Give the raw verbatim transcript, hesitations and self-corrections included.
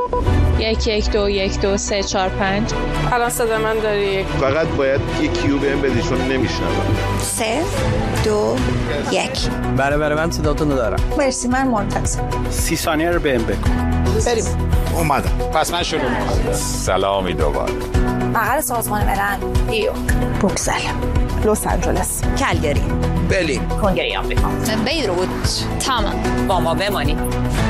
یک یک دو یک دو سه چهار پنج. الان صدا من داری؟ فقط باید یک کیو بهم بدی چون نمیشنوم. سه دو یک. بله بله من صداتون رو دارم. مرسی من منتظر. سی ثانیه رو بهم بگو. بریم. اومدم. پس من شروع می‌کنم. سلامی دوباره. مقر سازمان ملل. نیویورک. بروکسل. لس آنجلس. کلگری. برلین. کنگره آمریکا. بیروت. تمام. با ما بمانید.